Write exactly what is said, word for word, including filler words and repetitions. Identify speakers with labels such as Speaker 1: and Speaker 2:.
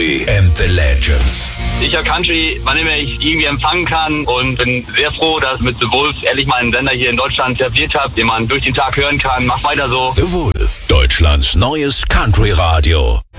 Speaker 1: and the Legends.
Speaker 2: Ich höre Country, wann immer ich irgendwie empfangen kann und bin sehr froh, dass mit The Wolf ehrlich mal einen Sender hier in Deutschland etabliert habe, den man durch den Tag hören kann. Mach weiter so.
Speaker 1: The Wolf, Deutschlands neues Country-Radio.